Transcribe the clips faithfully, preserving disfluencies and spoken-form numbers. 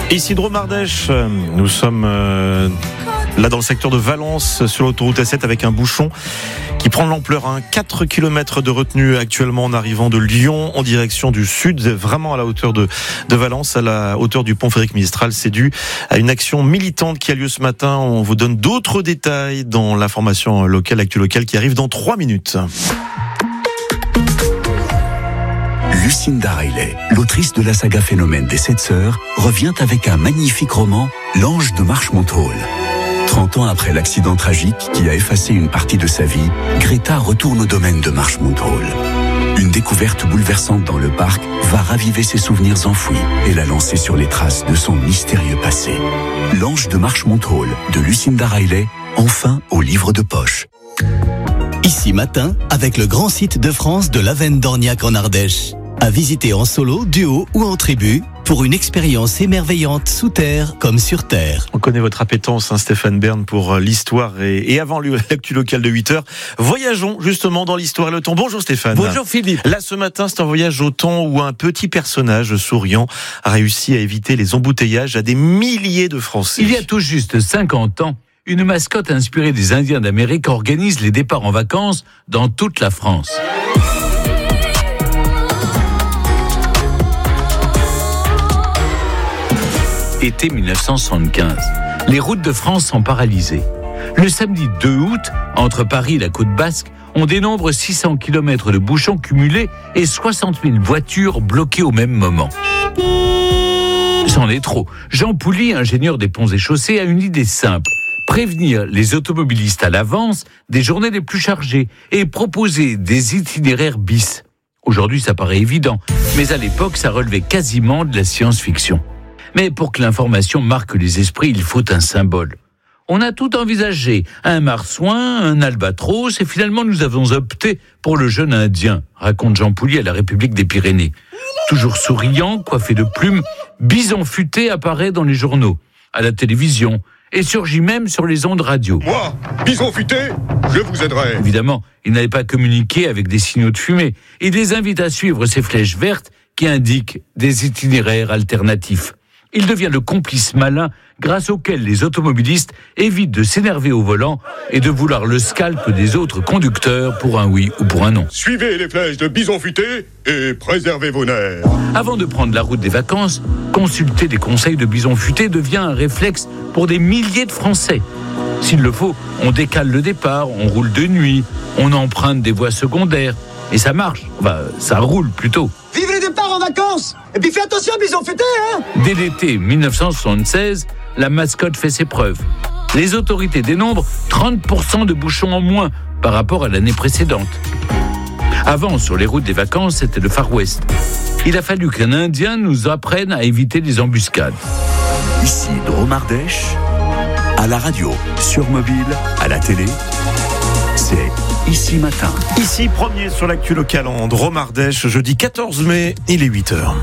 Ici Dromardèche, nous sommes euh, là dans le secteur de Valence sur l'autoroute A sept avec un bouchon qui prend de l'ampleur. Hein. quatre kilomètres de retenue actuellement en arrivant de Lyon en direction du sud, vraiment à la hauteur de, de Valence, à la hauteur du pont Frédéric Mistral. C'est dû à une action militante qui a lieu ce matin. On vous donne d'autres détails dans l'information locale, l'actu locale qui arrive dans trois minutes. Lucinda Riley, l'autrice de la saga Phénomène des Sept Sœurs, revient avec un magnifique roman, L'Ange de Marchmont Hall. trente ans après l'accident tragique qui a effacé une partie de sa vie, Greta retourne au domaine de Marchmont Hall. Une découverte bouleversante dans le parc va raviver ses souvenirs enfouis et la lancer sur les traces de son mystérieux passé. L'Ange de Marchmont Hall de Lucinda Riley, enfin au livre de poche. Ici matin, avec le grand site de France de l'Avenne d'Orniac en Ardèche. À visiter en solo, duo ou en tribu pour une expérience émerveillante sous terre comme sur terre. On connaît votre appétence, hein, Stéphane Bern, pour l'histoire et, et avant l'actu locale de huit heures. Voyageons justement dans l'histoire et le temps. Bonjour Stéphane. Bonjour Philippe. Là ce matin, c'est un voyage au temps où un petit personnage souriant a réussi à éviter les embouteillages à des milliers de Français. Il y a tout juste cinquante ans, une mascotte inspirée des Indiens d'Amérique organise les départs en vacances dans toute la France. Été dix-neuf cent soixante-quinze. Les routes de France sont paralysées. Le samedi deux août, entre Paris et la côte basque, on dénombre six cents kilomètres de bouchons cumulés et soixante mille voitures bloquées au même moment. C'en est trop. Jean Pouly, ingénieur des ponts et chaussées, a une idée simple. Prévenir les automobilistes à l'avance des journées les plus chargées et proposer des itinéraires bis. Aujourd'hui, ça paraît évident, mais à l'époque, ça relevait quasiment de la science-fiction. Mais pour que l'information marque les esprits, il faut un symbole. On a tout envisagé, un marsouin, un albatros, et finalement nous avons opté pour le jeune indien, raconte Jean Pouly à la République des Pyrénées. Toujours souriant, coiffé de plumes, Bison Futé apparaît dans les journaux, à la télévision, et surgit même sur les ondes radio. Moi, Bison Futé, je vous aiderai. Évidemment, il n'avait pas communiqué avec des signaux de fumée. Il les invite à suivre ces flèches vertes qui indiquent des itinéraires alternatifs. Il devient le complice malin grâce auquel les automobilistes évitent de s'énerver au volant et de vouloir le scalp des autres conducteurs pour un oui ou pour un non. Suivez les flèches de Bison Futé et préservez vos nerfs. Avant de prendre la route des vacances, consulter des conseils de Bison Futé devient un réflexe pour des milliers de Français. S'il le faut, on décale le départ, on roule de nuit, on emprunte des voies secondaires. Et ça marche, enfin, ça roule plutôt. Vive les départs en vacances! Et puis fais attention, Bison Futé, hein! Dès l'été dix-neuf cent soixante-seize, la mascotte fait ses preuves. Les autorités dénombrent trente pour cent de bouchons en moins par rapport à l'année précédente. Avant, sur les routes des vacances, c'était le Far West. Il a fallu qu'un Indien nous apprenne à éviter les embuscades. Ici Dromardèche, à la radio, sur mobile, à la télé, c'est Ici Matin. Ici, premier sur l'actu locale en Dromardèche, jeudi quatorze mai, il est huit heures.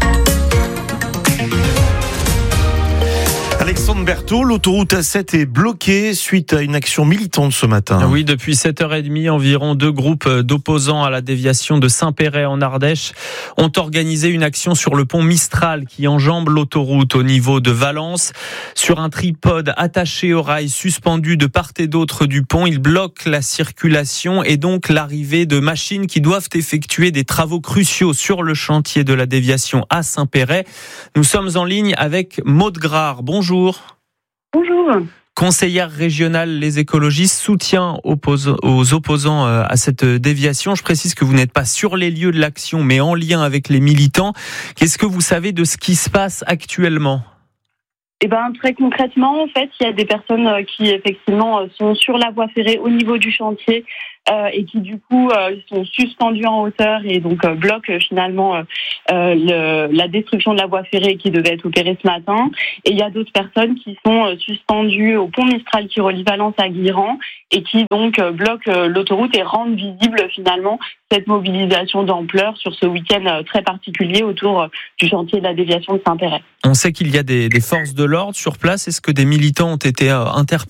Alexandre Berthaud, l'autoroute A sept est bloquée suite à une action militante ce matin. Oui, depuis sept heures trente, environ deux groupes d'opposants à la déviation de Saint-Péray en Ardèche ont organisé une action sur le pont Mistral qui enjambe l'autoroute au niveau de Valence. Sur un tripode attaché au rail suspendu de part et d'autre du pont, il bloque la circulation et donc l'arrivée de machines qui doivent effectuer des travaux cruciaux sur le chantier de la déviation à Saint-Péray. Nous sommes en ligne avec Maude Grard. Bonjour. Bonjour. Conseillère régionale, les écologistes, soutien oppos- aux opposants à cette déviation. Je précise que vous n'êtes pas sur les lieux de l'action, mais en lien avec les militants. Qu'est-ce que vous savez de ce qui se passe actuellement ? Eh ben, très concrètement, en fait, il y a des personnes qui, effectivement, sont sur la voie ferrée au niveau du chantier euh, et qui, du coup, euh, sont suspendues en hauteur et donc euh, bloquent euh, finalement euh, le, la destruction de la voie ferrée qui devait être opérée ce matin. Et il y a d'autres personnes qui sont euh, suspendues au pont Mistral qui relie Valence à Guilherand et qui, donc, euh, bloquent euh, l'autoroute et rendent visible, finalement, cette mobilisation d'ampleur sur ce week-end euh, très particulier autour euh, du chantier de la déviation de Saint-Péray. On sait qu'il y a des, des forces de l'ordre sur place. Est-ce que des militants ont été euh, interpellés ?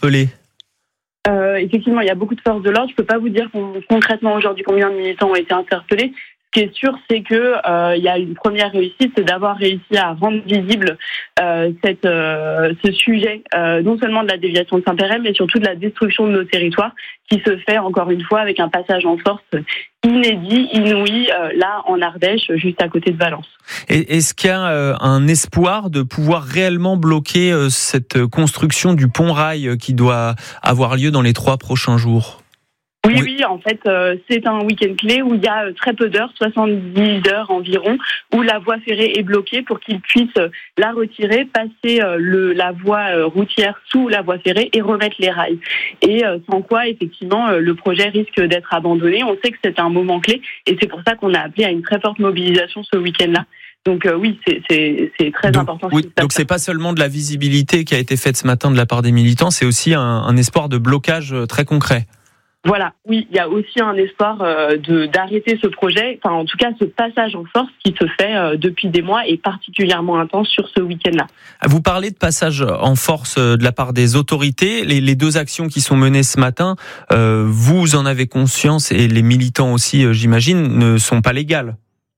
Euh, effectivement, il y a beaucoup de forces de l'ordre. Je ne peux pas vous dire concrètement aujourd'hui combien de militants ont été interpellés. Ce qui est sûr, c'est que euh, il y a une première réussite, c'est d'avoir réussi à rendre visible euh, cette, euh, ce sujet, euh, non seulement de la déviation de Saint-Péray, mais surtout de la destruction de nos territoires, qui se fait encore une fois avec un passage en force inédit, inouï, euh, là en Ardèche, juste à côté de Valence. Et est-ce qu'il y a euh, un espoir de pouvoir réellement bloquer euh, cette construction du pont-rail euh, qui doit avoir lieu dans les trois prochains jours ? Oui, oui, en fait, euh, c'est un week-end clé où il y a très peu d'heures, soixante-dix heures environ, où la voie ferrée est bloquée pour qu'ils puissent la retirer, passer euh, le, la voie euh, routière sous la voie ferrée et remettre les rails. Et euh, sans quoi, effectivement, euh, le projet risque d'être abandonné. On sait que c'est un moment clé et c'est pour ça qu'on a appelé à une très forte mobilisation ce week-end-là. Donc euh, oui, c'est, c'est, c'est très donc, important. Oui, donc c'est pas seulement de la visibilité qui a été faite ce matin de la part des militants, c'est aussi un, un espoir de blocage très concret. Voilà, oui, il y a aussi un espoir euh, de d'arrêter ce projet, enfin en tout cas ce passage en force qui se fait euh, depuis des mois et particulièrement intense sur ce week-end-là. Vous parlez de passage en force de la part des autorités, les, les deux actions qui sont menées ce matin, euh, vous en avez conscience et les militants aussi, euh, j'imagine, ne sont pas légales.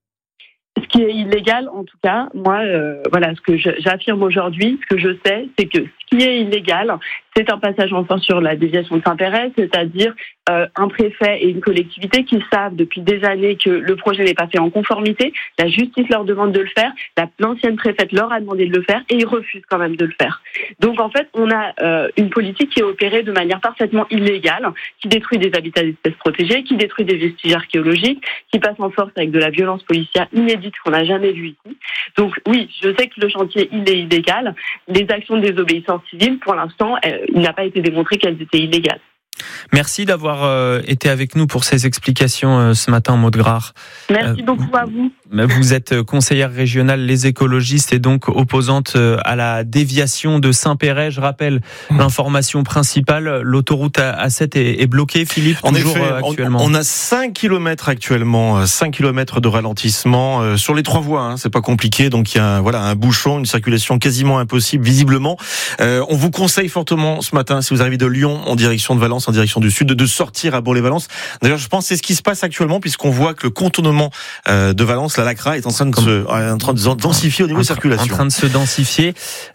Ce qui est illégal, en tout cas, moi, euh, voilà, ce que je, j'affirme aujourd'hui, ce que je sais, c'est que ce qui est illégal, c'est un passage en force sur la déviation de Saint-Péray, c'est-à-dire euh, un préfet et une collectivité qui savent depuis des années que le projet n'est pas fait en conformité. La justice leur demande de le faire, la, l'ancienne préfète leur a demandé de le faire et ils refusent quand même de le faire. Donc en fait, on a euh, une politique qui est opérée de manière parfaitement illégale, qui détruit des habitats d'espèces protégées, qui détruit des vestiges archéologiques, qui passe en force avec de la violence policière inédite qu'on n'a jamais vue ici. Donc oui, je sais que le chantier il est illégal. Les actions de désobéissance civile, pour l'instant, euh, il n'a pas été démontré qu'elles étaient illégales. Merci d'avoir euh, été avec nous pour ces explications euh, ce matin, Maud Grard. Merci euh, beaucoup à vous. Vous êtes conseillère régionale Les Écologistes et donc opposante à la déviation de Saint-Péray. Je rappelle mmh. l'information principale, l'autoroute A sept est, est bloquée, Philippe, en toujours effet, actuellement. On, on a cinq kilomètres actuellement, cinq kilomètres de ralentissement euh, sur les trois voies, hein, c'est pas compliqué, donc il y a voilà, un bouchon, une circulation quasiment impossible visiblement. Euh, on vous conseille fortement ce matin, si vous arrivez de Lyon en direction de Valence, en direction du sud, de sortir à Bourg-les-Valence. D'ailleurs, je pense que c'est ce qui se passe actuellement, puisqu'on voit que le contournement euh, de Valence, la Lacra, est en train de Comme, se, en train de se densifier au niveau de circulation. En train de se densifier.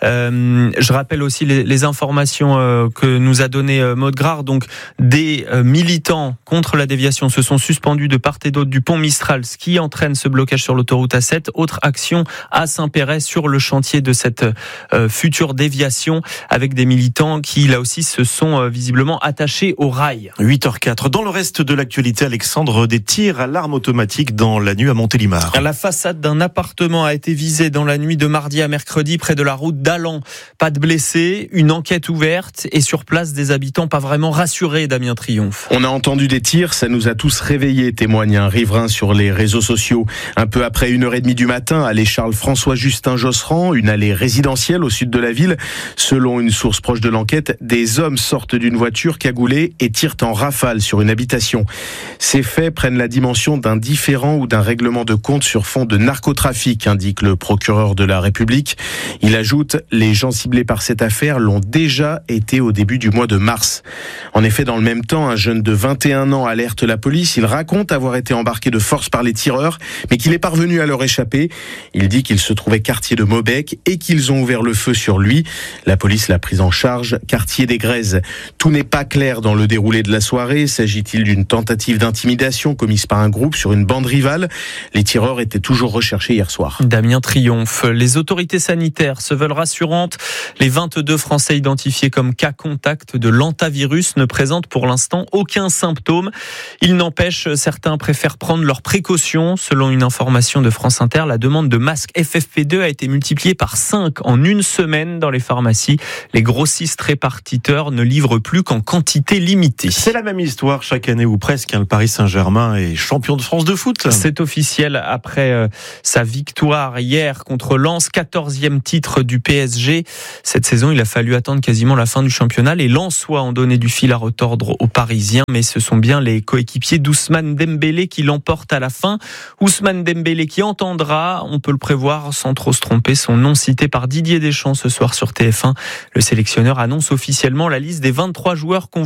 Euh, je rappelle aussi les, les informations euh, que nous a donné euh, Maud Grard. Donc, des euh, militants contre la déviation se sont suspendus de part et d'autre du pont Mistral, ce qui entraîne ce blocage sur l'autoroute A sept. Autre action à Saint-Péray sur le chantier de cette euh, future déviation, avec des militants qui, là aussi, se sont euh, visiblement attachés au rail. huit heures quatre. Dans le reste de l'actualité, Alexandre, des tirs à l'arme automatique dans la nuit à Montélimar. La façade d'un appartement a été visée dans la nuit de mardi à mercredi près de la route d'Allan. Pas de blessés, une enquête ouverte et sur place des habitants pas vraiment rassurés, Damien Triomphe. On a entendu des tirs, ça nous a tous réveillés, témoigne un riverain sur les réseaux sociaux. Un peu après une heure et demie du matin, allée Charles-François-Justin-Josserand, une allée résidentielle au sud de la ville. Selon une source proche de l'enquête, des hommes sortent d'une voiture cagoulée et tirent en rafale sur une habitation. Ces faits prennent la dimension d'un différend ou d'un règlement de compte sur fond de narcotrafic, indique le procureur de la République. Il ajoute, les gens ciblés par cette affaire l'ont déjà été au début du mois de mars. En effet, dans le même temps, un jeune de vingt et un ans alerte la police. Il raconte avoir été embarqué de force par les tireurs, mais qu'il est parvenu à leur échapper. Il dit qu'il se trouvait quartier de Maubec et qu'ils ont ouvert le feu sur lui. La police l'a pris en charge, quartier des Grèzes. Tout n'est pas clair dans le déroulé de la soirée. S'agit-il d'une tentative d'intimidation commise par un groupe sur une bande rivale? Les tireurs étaient toujours recherchés hier soir. Damien Triomphe. Les autorités sanitaires se veulent rassurantes. Les vingt-deux Français identifiés comme cas contact de l'hantavirus ne présentent pour l'instant aucun symptôme. Il n'empêche, certains préfèrent prendre leurs précautions. Selon une information de France Inter, la demande de masques F F P deux a été multipliée par cinq en une semaine dans les pharmacies. Les grossistes répartiteurs ne livrent plus qu'en quantité limitée. C'est la même histoire chaque année ou presque. Le Paris Saint-Germain est champion de France de foot. C'est officiel après euh, sa victoire hier contre Lens, quatorzième titre du P S G. Cette saison, il a fallu attendre quasiment la fin du championnat. Les Lensois ont donné du fil à retordre aux Parisiens, mais ce sont bien les coéquipiers d'Ousmane Dembélé qui l'emportent à la fin. Ousmane Dembélé qui entendra, on peut le prévoir sans trop se tromper, son nom cité par Didier Deschamps ce soir sur T F un. Le sélectionneur annonce officiellement la liste des vingt-trois joueurs convoqués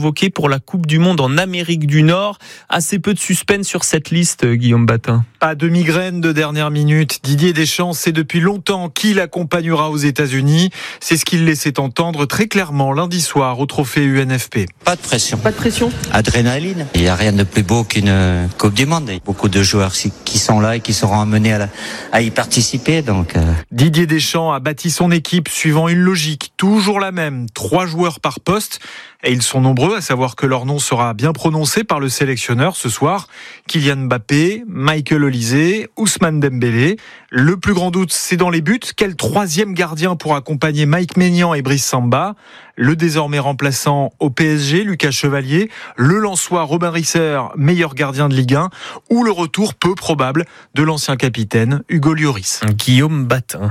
convoqués pour la Coupe du Monde en Amérique du Nord. Assez peu de suspense sur cette liste, Guillaume Batin. Pas de migraine de dernière minute. Didier Deschamps sait depuis longtemps qui l'accompagnera aux États-Unis. C'est ce qu'il laissait entendre très clairement lundi soir au trophée U N F P. Pas de pression. Pas de pression. Adrénaline. Il n'y a rien de plus beau qu'une Coupe du Monde. Il y a beaucoup de joueurs qui sont là et qui seront amenés à, la, à y participer. Donc, euh... Didier Deschamps a bâti son équipe suivant une logique toujours la même. Trois joueurs par poste. Et ils sont nombreux à savoir que leur nom sera bien prononcé par le sélectionneur ce soir. Kylian Mbappé, Michael Olise, Ousmane Dembélé. Le plus grand doute, c'est dans les buts. Quel troisième gardien pour accompagner Mike Maignan et Brice Samba? Le désormais remplaçant au P S G, Lucas Chevalier. Le Lensois Robin Risser, meilleur gardien de Ligue un. Ou le retour peu probable de l'ancien capitaine Hugo Lloris. Guillaume Batin.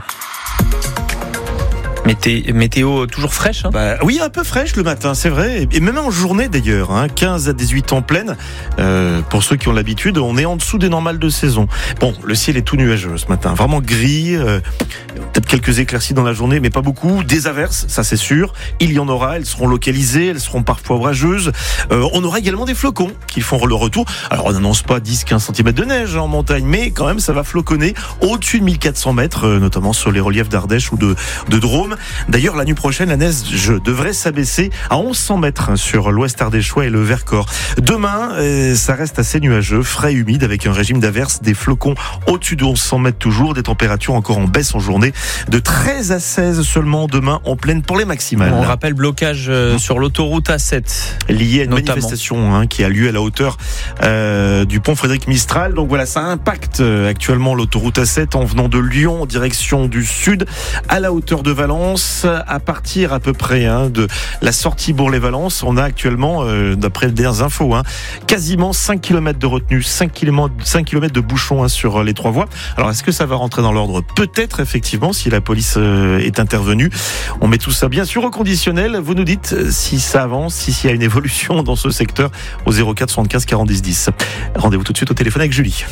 Mété- météo toujours fraîche, hein bah, oui, un peu fraîche le matin, c'est vrai. Et même en journée d'ailleurs, hein, quinze à dix-huit en pleine. Euh, pour ceux qui ont l'habitude, on est en dessous des normales de saison. Bon, le ciel est tout nuageux ce matin, vraiment gris. Euh, peut-être quelques éclaircies dans la journée, mais pas beaucoup. Des averses, ça c'est sûr. Il y en aura, elles seront localisées, elles seront parfois orageuses. Euh, on aura également des flocons qui font le retour. Alors on n'annonce pas dix à quinze centimètres de neige en montagne, mais quand même ça va floconner au-dessus de mille quatre cents mètres, euh, notamment sur les reliefs d'Ardèche ou de, de Drôme. D'ailleurs, la nuit prochaine, la neige devrait s'abaisser à onze cents mètres sur l'ouest ardéchois et le Vercors. Demain, euh, ça reste assez nuageux, frais, humide, avec un régime d'averses, des flocons au-dessus de onze cents mètres toujours, des températures encore en baisse en journée, de treize à seize seulement demain en pleine pour les maximales. On rappelle blocage euh, sur l'autoroute A sept. Lié à une notamment. manifestation hein, qui a lieu à la hauteur euh, du pont Frédéric Mistral. Donc voilà, ça impacte euh, actuellement l'autoroute A sept en venant de Lyon en direction du sud, à la hauteur de Valence. À partir à peu près hein, de la sortie Bourg-les-Valence, on a actuellement, euh, d'après les dernières infos, hein, quasiment cinq kilomètres de retenue, cinq kilomètres de bouchons hein, sur les trois voies. Alors est-ce que ça va rentrer dans l'ordre? Peut-être effectivement si la police euh, est intervenue. On met tout ça bien sûr au conditionnel. Vous nous dites si ça avance, si s'il y a une évolution dans ce secteur au zéro quatre soixante-quinze quarante dix dix. Rendez-vous tout de suite au téléphone avec Julie.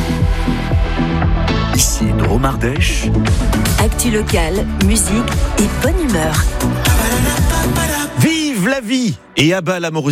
Ici Drôme Ardèche. Actu locale, musique et bonne humeur. Vive la vie et abat l'amorosité.